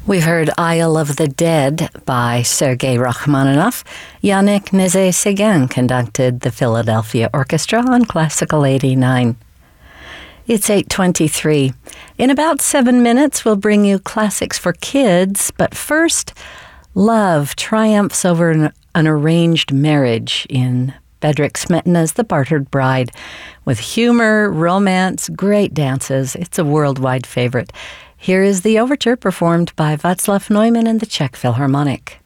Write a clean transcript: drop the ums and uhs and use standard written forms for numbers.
We heard Isle of the Dead by Sergei Rachmaninoff. Yannick Nézet-Séguin conducted the Philadelphia Orchestra on Classical 89. It's 8:23. In about 7 minutes, we'll bring you classics for kids, but first, love triumphs over an arranged marriage in Bedřich Smetana's The Bartered Bride. With humor, romance, great dances, it's a worldwide favorite. Here is the overture performed by Václav Neumann and the Czech Philharmonic.